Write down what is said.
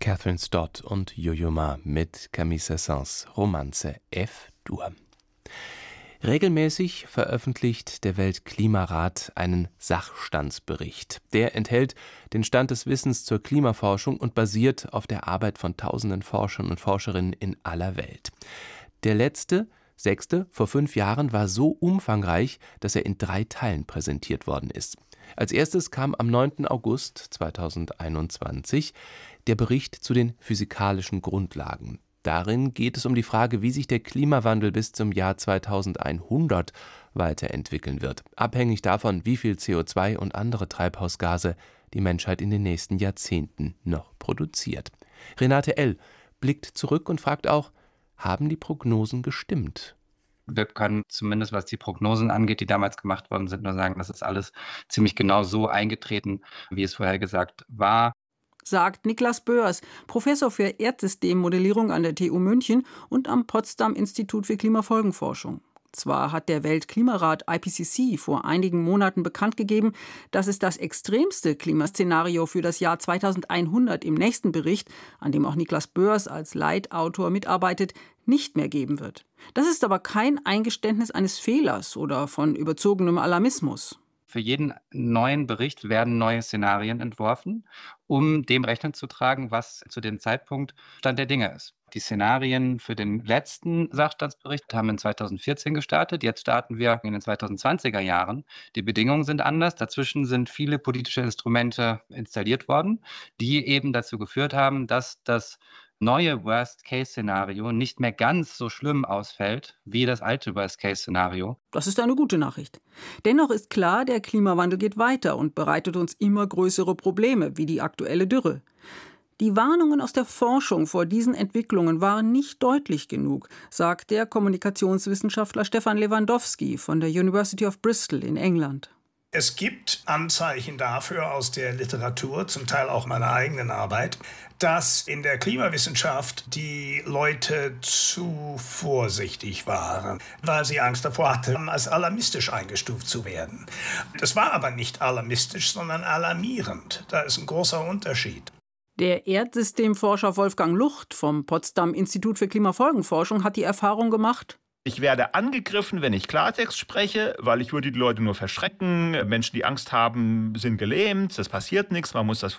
Catherine Stott und Yo-Yo Ma mit Camille Saint-Saëns Romanze F-Dur. Regelmäßig veröffentlicht der Weltklimarat einen Sachstandsbericht. Der enthält den Stand des Wissens zur Klimaforschung und basiert auf der Arbeit von tausenden Forschern und Forscherinnen in aller Welt. Der letzte, 6., vor 5 Jahren, war so umfangreich, dass er in 3 Teilen präsentiert worden ist. Als erstes kam am 9. August 2021 der Bericht zu den physikalischen Grundlagen. Darin geht es um die Frage, wie sich der Klimawandel bis zum Jahr 2100 weiterentwickeln wird, abhängig davon, wie viel CO2 und andere Treibhausgase die Menschheit in den nächsten Jahrzehnten noch produziert. Renate L. blickt zurück und fragt auch, haben die Prognosen gestimmt? Wir können zumindest, was die Prognosen angeht, die damals gemacht worden sind, nur sagen, das ist alles ziemlich genau so eingetreten, wie es vorhergesagt war. Sagt Niklas Böers, Professor für Erdsystemmodellierung an der TU München und am Potsdam-Institut für Klimafolgenforschung. Zwar hat der Weltklimarat IPCC vor einigen Monaten bekannt gegeben, dass es das extremste Klimaszenario für das Jahr 2100 im nächsten Bericht, an dem auch Niklas Böers als Leitautor mitarbeitet, nicht mehr geben wird. Das ist aber kein Eingeständnis eines Fehlers oder von überzogenem Alarmismus. Für jeden neuen Bericht werden neue Szenarien entworfen, um dem Rechnung zu tragen, was zu dem Zeitpunkt Stand der Dinge ist. Die Szenarien für den letzten Sachstandsbericht haben in 2014 gestartet. Jetzt starten wir in den 2020er Jahren. Die Bedingungen sind anders. Dazwischen sind viele politische Instrumente installiert worden, die eben dazu geführt haben, dass das neue Worst-Case-Szenario nicht mehr ganz so schlimm ausfällt wie das alte Worst-Case-Szenario. Das ist eine gute Nachricht. Dennoch ist klar, der Klimawandel geht weiter und bereitet uns immer größere Probleme, wie die aktuelle Dürre. Die Warnungen aus der Forschung vor diesen Entwicklungen waren nicht deutlich genug, sagt der Kommunikationswissenschaftler Stefan Lewandowski von der University of Bristol in England. Es gibt Anzeichen dafür aus der Literatur, zum Teil auch meiner eigenen Arbeit, dass in der Klimawissenschaft die Leute zu vorsichtig waren, weil sie Angst davor hatten, als alarmistisch eingestuft zu werden. Das war aber nicht alarmistisch, sondern alarmierend. Da ist ein großer Unterschied. Der Erdsystemforscher Wolfgang Lucht vom Potsdam-Institut für Klimafolgenforschung hat die Erfahrung gemacht: Ich werde angegriffen, wenn ich Klartext spreche, weil ich würde die Leute nur verschrecken. Menschen, die Angst haben, sind gelähmt, es passiert nichts, man muss das